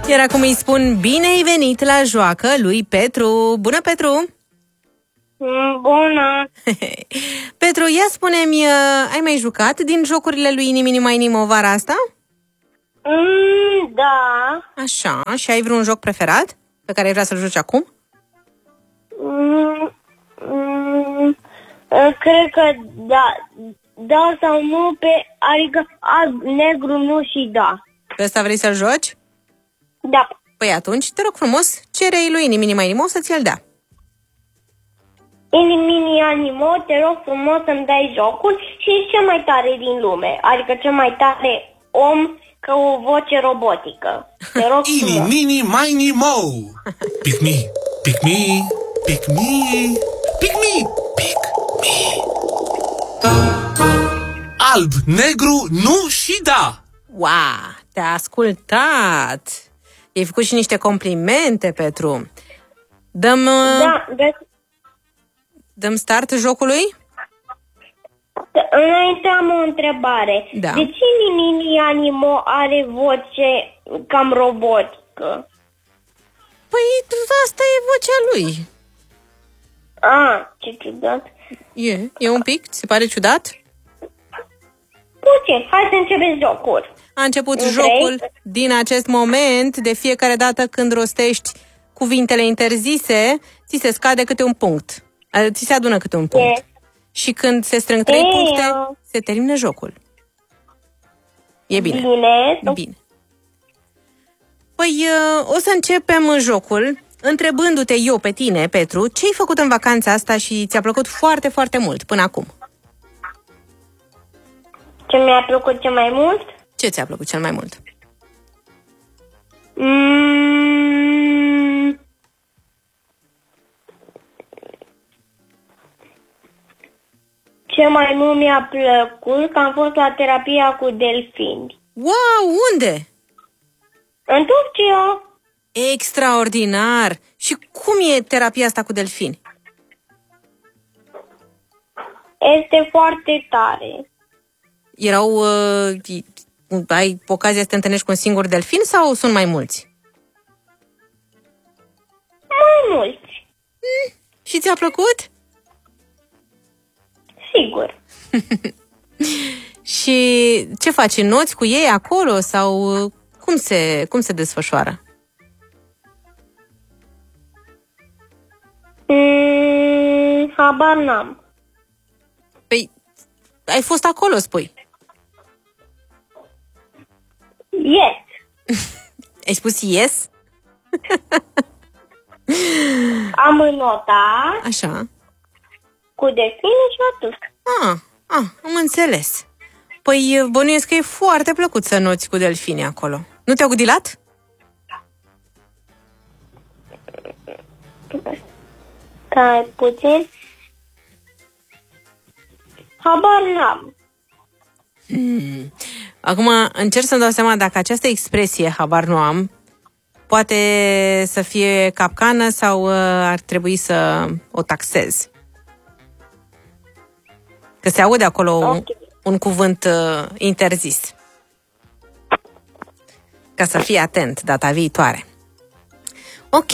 Iar acum îi spun bine ai venit la joacă lui Petru. Bună, Petru! Bună! Petru, ia spune-mi, ai mai jucat din jocurile lui Ini Mini Mai Nimo vara asta? Da. Așa, și ai vreun joc preferat pe care ai vrea să-l joci acum? Cred că da. Da sau nu, adică alb, negru, nu și da. Pe ăsta vrei să-l joci? Da. Păi atunci, te rog frumos, cere-i lui Ini Mini Mai Nimo să ți-l dea. Ini Mini Animo, te rog frumos să-mi dai jocul și e cel mai tare din lume. Adică cel mai tare om cu o voce robotică. Te rog Ini frumos. Mini Mai Nimo. Pick me, pick me, pick me, pick me, pick me. Alb, negru, nu și da. Wow, te-a ascultat! I-ai făcut și niște complimente, Petru. Dăm start jocului? Înainte am o întrebare. Da. De ce Ini Mini Animo are voce cam robotică? Păi asta e vocea lui. Ce ciudat. E un pic? Ți se pare ciudat? Puțin, hai să începem jocul. A început Vrei? jocul din acest moment. De fiecare dată când rostești cuvintele interzise, ți se scade câte un punct. Ți se adună câte un punct. Și când se strâng 3 puncte, se termină jocul. E bine. Bine. Păi o să începem jocul întrebându-te eu pe tine, Petru, ce ai făcut în vacanța asta și ți-a plăcut foarte, foarte mult până acum? Ce mi-a plăcut cel mai mult? Ce ți-a plăcut cel mai mult? Cel mai mult mi-a plăcut că am fost la terapia cu delfini. Wow, unde? În Turcia. Extraordinar! Și cum e terapia asta cu delfini? Este foarte tare. Ai ocazia să te întâlnești cu un singur delfin sau sunt mai mulți? Mai mulți. Și ți-a plăcut? Sigur. Și ce faci? Înnoți cu ei acolo sau cum se desfășoară? Habar n-am. Păi, ai fost acolo, spui? Yes. Ai spus yes? Am înnotat. Așa. Cu delfini și atât. Am înțeles. Păi, bănuiesc că e foarte plăcut să înnoți cu delfini acolo. Nu te-au gâdilat? Stai puțin. Habar n-am. Acum încerc să-mi dau seama dacă această expresie, habar nu am, poate să fie capcană sau ar trebui să o taxez. Că se aude acolo un cuvânt interzis. Ca să fii atent data viitoare. Ok,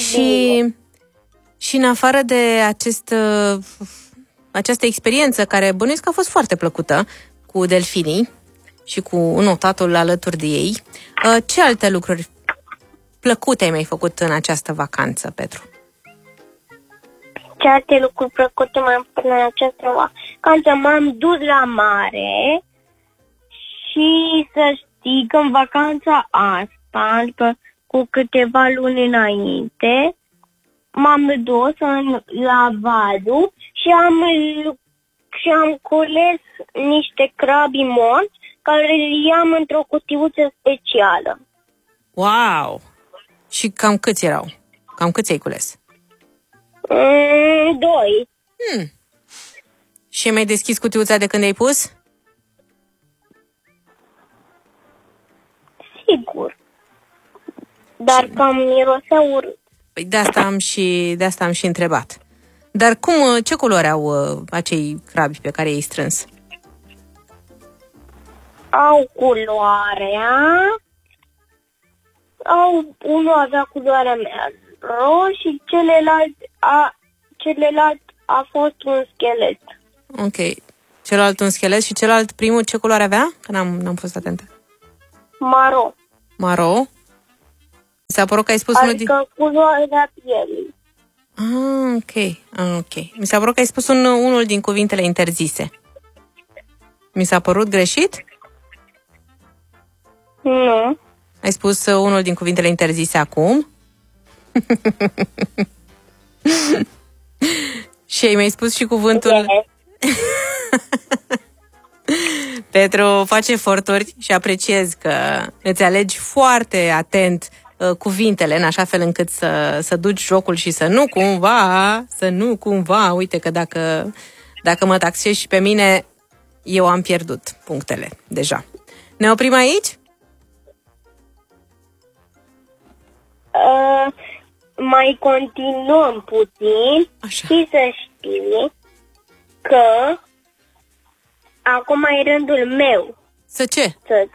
și în afară de această experiență care bănuiesc că a fost foarte plăcută cu delfinii și cu notatul alături de ei, ce alte lucruri plăcute ai mai făcut în această vacanță, Petru? Ce alte lucruri plăcute m-am făcut în această vacanță? M-am dus la mare și să știi că în vacanța asta, adică cu câteva luni înainte, m-am dus la Vadu și am cules niște crabi morți care îi am într-o cutiuță specială. Wow! Și cam câți erau? Cam câți ai cules? 2. Și ai mai deschis cutiuța de când ai pus? Sigur. Dar cam mirosea urât. Păi de asta am și întrebat. Dar ce culori au acei crabi pe care i-ai strâns? Au culoarea unul avea culoarea mea roșu și celălalt a fost un schelet. Ok. Celălalt un schelet și celălalt, primul, ce culoare avea? Că n-am fost atentă. Maro. Maro? Mi s-a părut că ai spus adică culoarea pielii. Ok. Mi s-a părut că ai spus unul din cuvintele interzise. Mi s-a părut greșit? Nu. Ai spus unul din cuvintele interzise acum? Și mi-ai spus și cuvântul... Yes. Petru, faci eforturi și apreciez că îți alegi foarte atent cuvintele, în așa fel încât să duci jocul și să nu cumva, uite că dacă mă taxezi și pe mine, eu am pierdut punctele deja. Ne oprim aici? Mai continuăm puțin. Așa. Și să știi că acum e rândul meu. Să ce?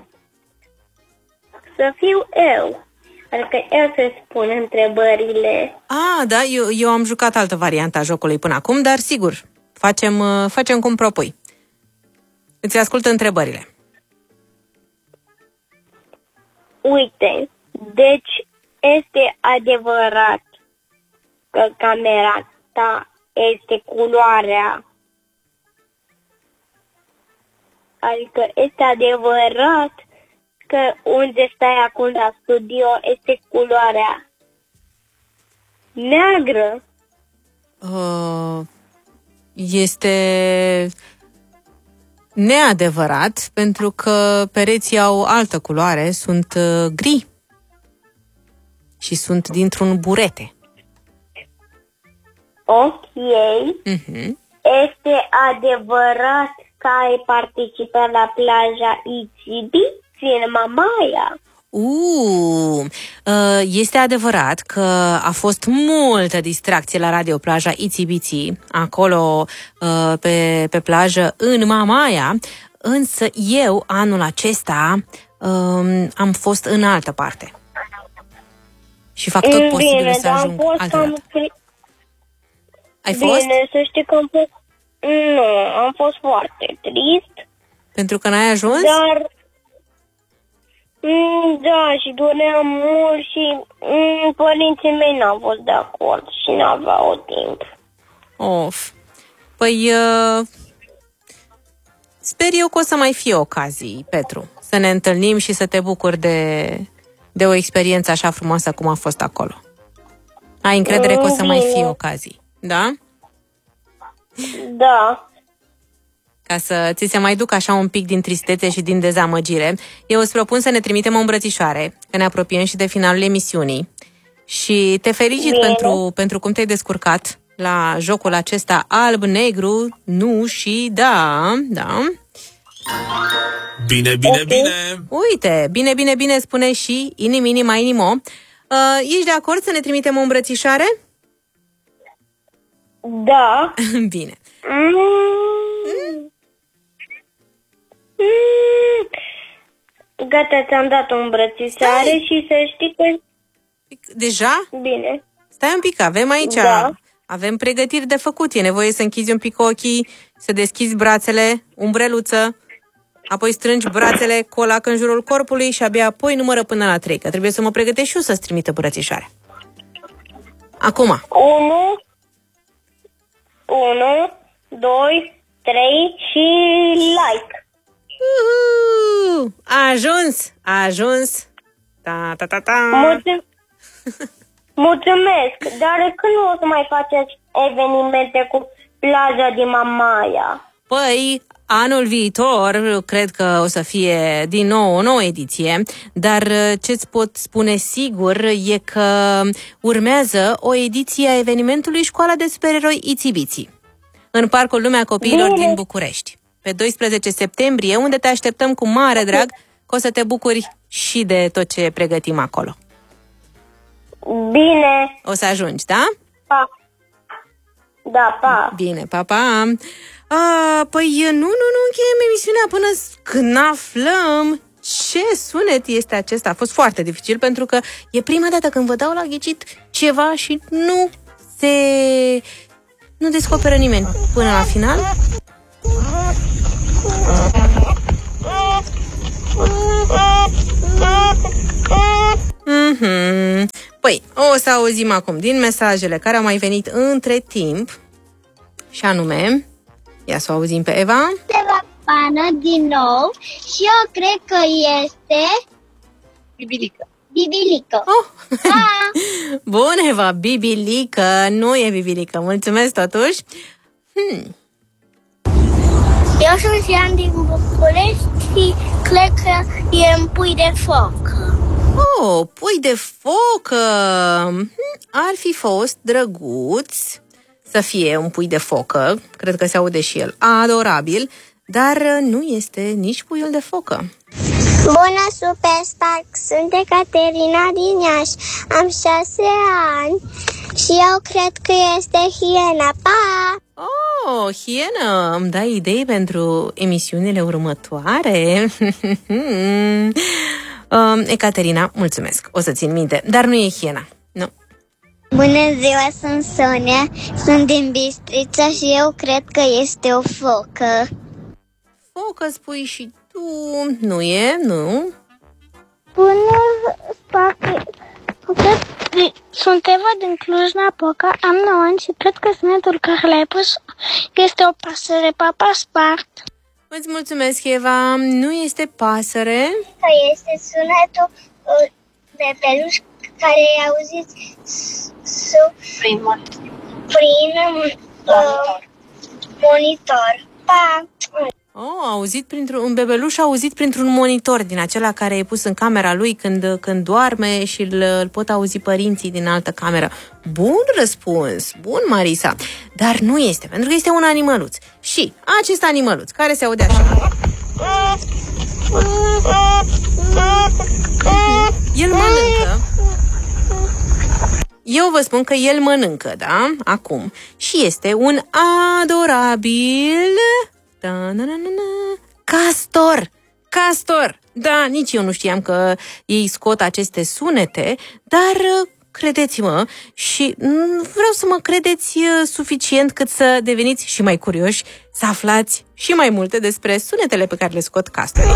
Să fiu eu. Adică eu să spun întrebările. Da, eu am jucat altă variantă a jocului până acum, dar sigur, facem cum propui. Îți ascult întrebările. Uite, deci este adevărat că camera ta este culoarea. Adică este adevărat că unde stai acum la studio este culoarea neagră. Este neadevărat, pentru că pereții au altă culoare, sunt gri și sunt dintr-un burete. Ok. Este adevărat că ai participat la plaja Itsy-Bitsy în Mamaia? Este adevărat că a fost multă distracție la Radio Plaja Itsy-Bitsy, acolo pe plajă în Mamaia, însă eu anul acesta am fost în altă parte. Și fac tot posibilul să ajung altă dată. Ai fost? Bine, să știi că am fost... Nu, am fost foarte trist. Pentru că n-ai ajuns? Dar... Da, și doream mult și părinții mei n-au fost de acord și n-aveau timp. Of. Păi, sper eu că o să mai fie ocazii, Petru, să ne întâlnim și să te bucuri de o experiență așa frumoasă cum a fost acolo. Ai încredere că o să mai fie ocazii, da? Da. Ca să ți se mai ducă așa un pic din tristețe și din dezamăgire, eu îți propun să ne trimitem o îmbrățișoare, că ne apropiem și de finalul emisiunii. Și te felicit pentru cum te-ai descurcat la jocul acesta alb, negru, nu și da. Bine. Uite, bine, spune și inimini mai inimo. Ești de acord să ne trimitem o îmbrățișoare? Da. Bine. Gata, ți-am dat o îmbrățișare și să știi că... Deja? Bine. Stai un pic, avem aici... Da. Avem pregătiri de făcut. E nevoie să închizi un pic ochii, să deschizi brațele, umbreluță, apoi strângi brațele, colac în jurul corpului și abia apoi numără până la 3, că trebuie să mă pregătesc și eu să-ți trimită brățișoare. Acum. 1, 2, 3 și like. A ajuns. Ta. Mulțumesc, dar când o să mai faceți evenimente cu plaja din Mamaia? Păi, anul viitor, cred că o să fie din nou o nouă ediție, dar ce-ți pot spune sigur e că urmează o ediție a evenimentului Școala de Supereroi Itsy-Bitsy în Parcul Lumea Copiilor din București, pe 12 septembrie, unde te așteptăm cu mare drag, că o să te bucuri și de tot ce pregătim acolo. Bine. O să ajungi, da? Pa. Da, pa. Bine, pa. Păi nu încheiem emisiunea până când aflăm ce sunet este acesta? A fost foarte dificil pentru că e prima dată când vă dau la ghicit ceva și nu descoperă nimeni până la final. Păi, o să auzim acum din mesajele care au mai venit între timp și anume, ia să o auzim pe Eva. Eva Pană din nou și eu cred că este Bibilică. Bibilică. Oh. Bun, Eva, Bibilică, nu e Bibilică. Mulțumesc totuși. Eu sunt Ian din București și cred că e un pui de foc. Oh, pui de foc. Ar fi fost drăguț să fie un pui de focă. Cred că se aude și el. Adorabil. Dar nu este nici puiul de focă. Bună, Super Spark! Sunt Ecaterina din Iași. Am 6 ani și eu cred că este hiena. Pa! Oh, hienă! Îmi dai idei pentru emisiunile următoare? Ecaterina, mulțumesc. O să țin minte. Dar nu e hiena. Nu. Bună ziua, sunt Sonia. Sunt din Bistrița și eu cred că este o focă. Focă spui și tu. Nu e, nu? Bună, Spark! Sunt Eva din Cluj-Napoca, am 9 ani și cred că sunetul care l-ai pus este o pasăre, Papa Spark. Îți mulțumesc, Eva. Nu este pasăre. Că este sunetul de peluș care ai auzit Prin monitor. Pa! Un bebeluș auzit printr-un monitor din acela care e pus în camera lui când doarme și îl pot auzi părinții din altă cameră. Bun răspuns, bun, Marisa. Dar nu este, pentru că este un animăluț. Și acest animăluț care se aude așa, el mănâncă. Eu vă spun că el mănâncă, da? Acum. Și este un adorabil castor. Castor. Da, nici eu nu știam că ei scot aceste sunete, dar credeți-mă, și vreau să mă credeți suficient cât să deveniți și mai curioși, să aflați și mai multe despre sunetele pe care le scot castorii.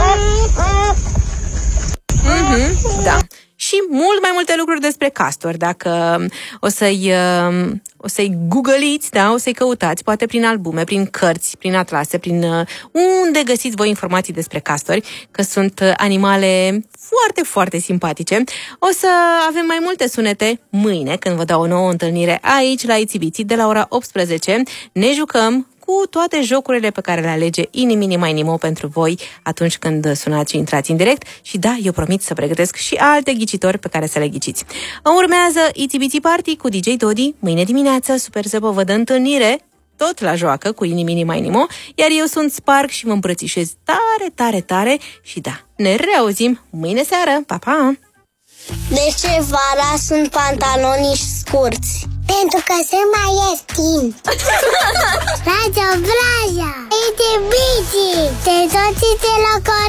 Da. Și mult mai multe lucruri despre castori. Dacă o să-i googliți, da, o să-i căutați, poate prin albume, prin cărți, prin atlase, prin unde găsiți voi informații despre castori, că sunt animale foarte, foarte simpatice. O să avem mai multe sunete mâine, când vă dau o nouă întâlnire aici, la Itibiții, de la ora 18. Ne jucăm cu toate jocurile pe care le alege Inimini Mai Nimo pentru voi atunci când sunați și intrați în direct. Și da, eu promit să pregătesc și alte ghicitori pe care să le ghiciți. Urmează Itibiții Party cu DJ Dodi. Mâine dimineață Super Zăbă vă dă întâlnire tot la joacă cu Inimini Mai Nimo, iar eu sunt Spark și vă îmbrățișez tare, tare, tare și da, ne reauzim mâine seară. Pa, pa! De ce vara sunt pantaloni scurți? Pentru că sunt mai ieftini. Radio Vraja, Itibiții, te toți te la